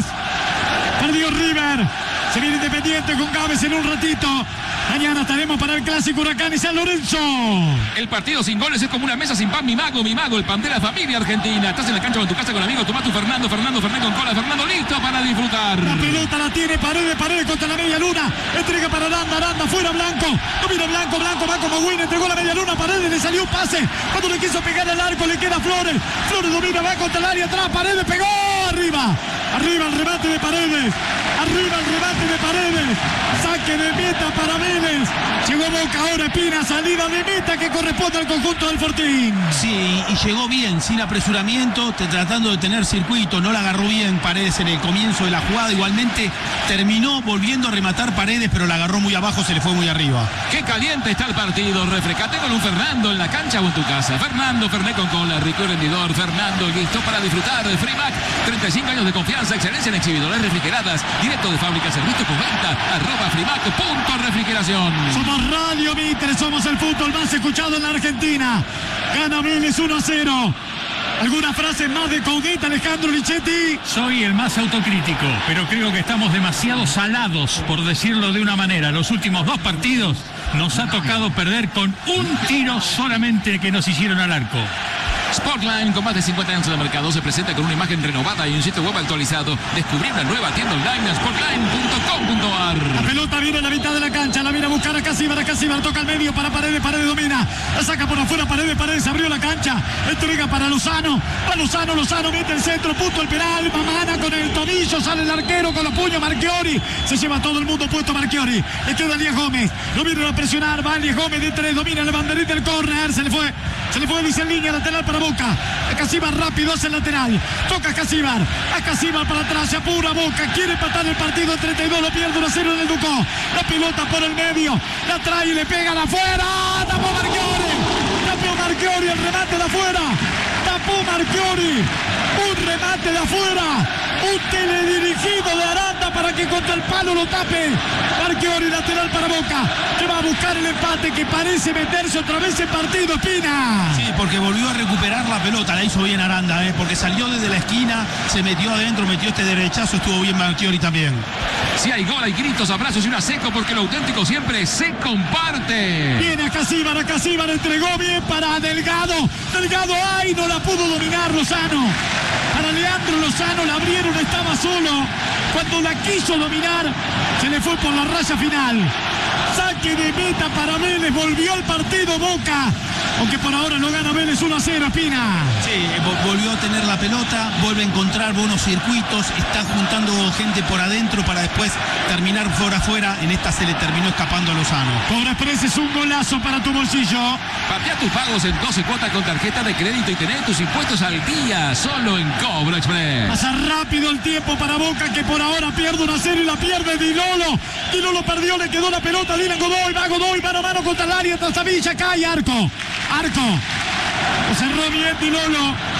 Perdió River. Se viene Independiente con Gávez en un ratito. Mañana estaremos para el Clásico Huracán y San Lorenzo. El partido sin goles es como una mesa sin pan. Mi mago, mi mago, el pan de la familia argentina. Estás en la cancha con tu casa con amigos. Tomás tu Fernando, Fernando, Fernando con cola. Fernando listo para disfrutar. La pelota la tiene Paredes, Paredes contra la media luna. Entrega para Aranda, Aranda fuera Blanco. No mira Blanco, Blanco va como Win. Entregó la media luna. Paredes le salió un pase. Cuando le quiso pegar al arco le queda Flores. Flores domina, va contra el área atrás. Paredes pegó arriba. Arriba el remate de Paredes. Arriba el remate de Paredes. Saque de meta para Vélez. Llegó Boca ahora, Espina, salida de meta que corresponde al conjunto del Fortín. Sí, y llegó bien, sin apresuramiento, te, tratando de tener circuito. No la agarró bien Paredes en el comienzo de la jugada. Igualmente terminó volviendo a rematar Paredes, pero la agarró muy abajo, se le fue muy arriba. Qué caliente está el partido. Refrescate con un Fernando en la cancha o en tu casa. Fernando, Fernet con cola, rico y rendidor. Fernando, listo para disfrutar. Freemac, treinta y cinco años de confianza, excelencia en exhibidores refrigeradas. Directo de fábrica, servicio con venta. Arroba Freemac, punto refrigeración. Somos Radio Mitre, somos el fútbol más escuchado en la Argentina. Gana Vélez uno a cero. ¿Alguna frase más de Caudita, Alejandro Lichetti? Soy el más autocrítico, pero creo que estamos demasiado salados, por decirlo de una manera. Los últimos dos partidos nos ha tocado perder con un tiro solamente que nos hicieron al arco. Sportline, con más de cincuenta años de mercado, se presenta con una imagen renovada y un sitio web actualizado. Descubrir la nueva tienda online en sportline punto com punto a r. La pelota viene a la mitad de la cancha, la viene a buscar a Casíbar, a Casíbar, toca al medio para Paredes, Paredes domina, la saca por afuera, Paredes, Paredes abrió la cancha, entrega para Lozano, va Lozano, Lozano mete el centro, punto el penal, Mamana con el tobillo, sale el arquero con los puños, Marchiori, se lleva todo el mundo puesto Marchiori, le queda Elías Gómez, lo viene a presionar, va Elías Gómez de tres, domina el banderín del córner, se le fue, se le fue, dice en línea lateral para Boca. A Casíbar rápido hace el lateral. Toca a Casíbar. A Casíbar para atrás. Se apura Boca. Quiere empatar el partido en treinta y dos. Lo pierde uno a cero en el Ducó. La pelota por el medio. La trae y le pega de afuera. Tapó Marchiori. Tapó Marchiori. El remate de afuera. Tapó Marchiori. Un remate de afuera. Un teledirigido de Aranda para que contra el palo lo tape. Marchiori lateral para Boca. Que va a buscar el empate que parece meterse otra vez en partido, Espina. Sí, porque volvió a recuperar la pelota, la hizo bien Aranda, ¿eh? Porque salió desde la esquina, se metió adentro, metió este derechazo, estuvo bien Marchiori también. Si hay gol, hay gritos, abrazos y una seco, porque lo auténtico siempre se comparte. Viene a Casíbar, a Casíbar, entregó bien para Delgado. Delgado, ay, no la pudo dominar Lozano. Para Leandro Lozano la abrieron, estaba solo. Cuando la quiso dominar, se le fue por la raya final. Saque de meta para Vélez, volvió al partido Boca. Aunque por ahora no gana Vélez uno a cero, Espina. Sí, volvió a tener la pelota, vuelve a encontrar buenos circuitos, está juntando gente por adentro para después terminar por afuera. En esta se le terminó escapando a Lozano. Cobra Express es un golazo para tu bolsillo. Patea tus pagos en doce cuotas con tarjeta de crédito y tener tus impuestos al día, solo en Cobra Express. Pasa rápido el tiempo para Boca, que por ahora pierde uno a cero y la pierde Dilolo. Dilolo perdió, le quedó la pelota, Dylan Godoy, va Godoy, mano a mano contra el área, Tastavilla, cae, arco. Arco. Lo cerró bien Dilolo.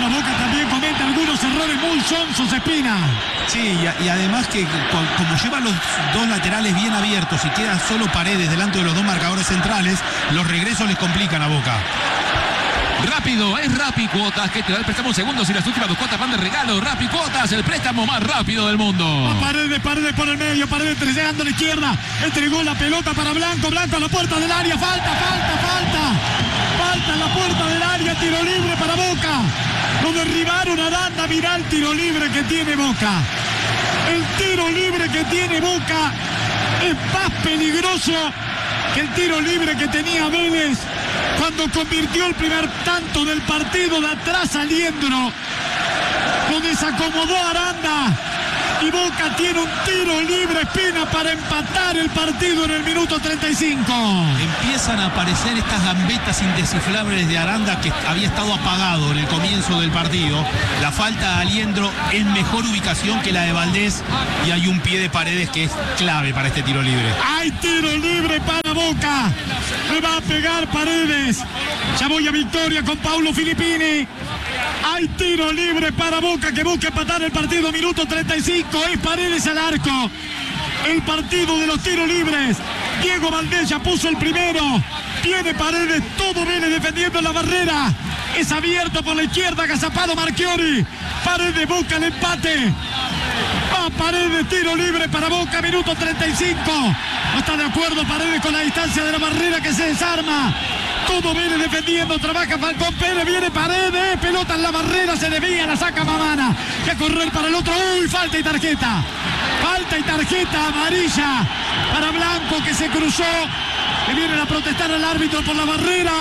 Ahora Boca también comete algunos errores muy sonsos, Espina. Sí, y, y además que con, como lleva los dos laterales bien abiertos y queda solo Paredes delante de los dos marcadores centrales, los regresos les complican a Boca. Rápido, es Rappi Cuotas que te da el préstamo en segundos y las últimas dos cuotas van de regalo. Rappi Cuotas, el préstamo más rápido del mundo. A Paredes, Paredes por el medio, Paredes llegando a la izquierda, entregó la pelota para Blanco, Blanco a la puerta del área, falta, falta, falta, falta en la puerta del área, tiro libre para Boca. Lo derribaron a Aranda, mirá el tiro libre que tiene Boca. El tiro libre que tiene Boca es más peligroso que el tiro libre que tenía Vélez cuando convirtió el primer tanto del partido de atrás saliendo. Lo desacomodó Aranda y Boca tiene un tiro libre, Espina, para empatar el partido en el minuto treinta y cinco. Empiezan a aparecer estas gambetas indesciflables de Aranda que había estado apagado en el comienzo del partido. La falta de Aliendro es mejor ubicación que la de Valdés y hay un pie de Paredes que es clave para este tiro libre. Hay tiro libre para Boca. Le va a pegar Paredes. Ya voy a victoria con Paulo Filippini. Hay tiro libre para Boca que busca empatar el partido, minuto treinta y cinco. Es Paredes al arco. El partido de los tiros libres. Diego Valdés ya puso el primero. Tiene Paredes, todo viene defendiendo la barrera. Es abierto por la izquierda, agazapado Marchiori. Paredes busca el empate. Va Paredes, tiro libre para Boca, minuto treinta y cinco. No está de acuerdo Paredes con la distancia de la barrera que se desarma. Todo viene defendiendo, trabaja Falcón Pérez, viene Paredes, pelota en la barrera, se desvía, la saca Mamana. Y a correr para el otro, uy, falta y tarjeta. Falta y tarjeta amarilla para Blanco que se cruzó. Que vienen a protestar al árbitro por la barrera.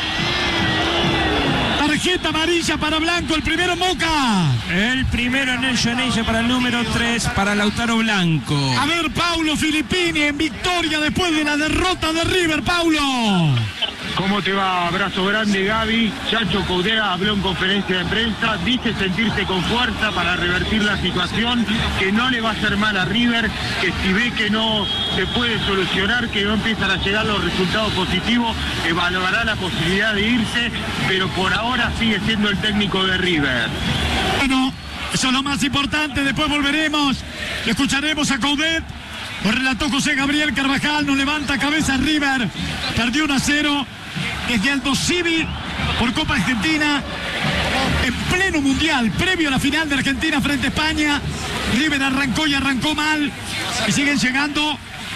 Tarjeta amarilla para Blanco, el primero en Boca. El primero en el Llanella para el número tres, para Lautaro Blanco. A ver, Paulo Filippini en victoria después de la derrota de River, Paulo. ¿Cómo te va? Abrazo grande, Gaby. Chacho Coudea habló en conferencia de prensa, dice sentirse con fuerza para revertir la situación, que no le va a hacer mal a River, que si ve que no se puede solucionar, que no empiezan a llegar los resultados positivos, evaluará la posibilidad de irse, pero por ahora sigue siendo el técnico de River. Bueno, eso es lo más importante, después volveremos, escucharemos a Coudet. Lo relató José Gabriel Carvajal, no levanta cabeza River, perdió uno a cero desde Aldo Civi por Copa Argentina, en pleno mundial, previo a la final de Argentina frente a España. River arrancó y arrancó mal, y siguen llegando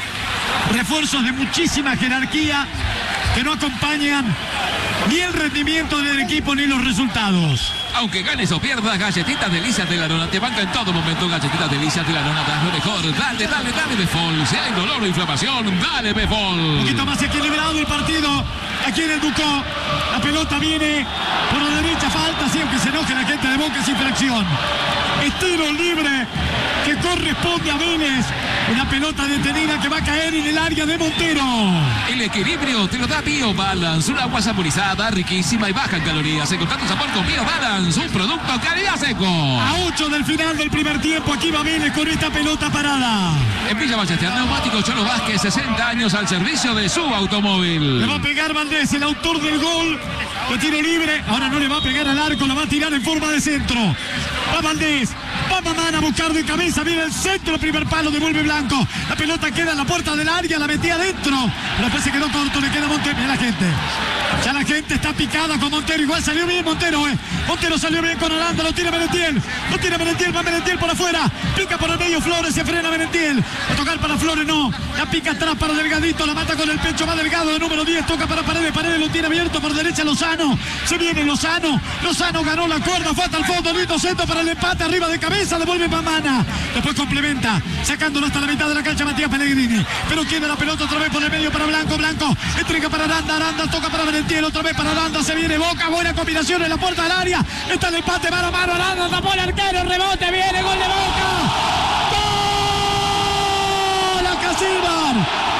refuerzos de muchísima jerarquía que no acompañan ni el rendimiento del equipo ni los resultados. Aunque ganes o pierdas, Galletitas Delicias de la Nona te banca en todo momento. Galletitas Delicias de la Nona, das lo mejor. Dale, dale, dale Befol. Si hay dolor o inflamación, dale Befol. Un poquito más equilibrado el partido aquí en el Ducó. La pelota viene por la derecha, falta, sí, aunque se enoje la gente de Boca, es infracción. Es tiro libre que corresponde a Vélez. Una pelota detenida que va a caer en el área de Montero. El equilibrio te lo da Bio Balance, una agua saborizada, riquísima y baja en calorías. Encontrá tu sabor con Bio Balance, un producto calidad seco. A ocho del final del primer tiempo, aquí va Vélez con esta pelota parada. En Villa Ballester, Neumático Cholo Vázquez, sesenta años al servicio de su automóvil. Le va a pegar Valdés, el autor del gol de tiro libre. Ahora no le va a pegar al arco, la va a tirar en forma de centro. Va Valdés, va Mamana a buscar de cabeza, viene el centro, primer palo, devuelve Blanco. La pelota queda en la puerta del área, la metía adentro. Pero después se quedó corto, le queda Montero. Mira la gente. Ya la gente está picada con Montero. Igual salió bien Montero, eh. Montero salió bien con Aranda, lo tira Merentiel. Lo tira Merentiel, va Merentiel por afuera. Pica por el medio Flores, se frena Merentiel. A tocar para Flores, no. La pica atrás para Delgadito, la mata con el pecho, va Delgado de número diez, toca para Paredes. Paredes lo tiene abierto por derecha Lozano. Se viene Lozano. Lozano ganó la cuerda, fue hasta el fondo. Lindo centro para el empate, arriba de cabeza, devuelve Mamana. Después complementa, sacándolo hasta la mitad de la cancha Matías Pellegrini. Pero queda la pelota otra vez por el medio para Blanco. Blanco entrega para Aranda. Aranda toca para Merentiel, otra vez para Aranda. Se viene Boca, buena combinación en la puerta del área. Está el empate mano a mano. Aranda tapó el arquero, rebote, viene gol de Boca. ¡Gol! ¡A Casillas!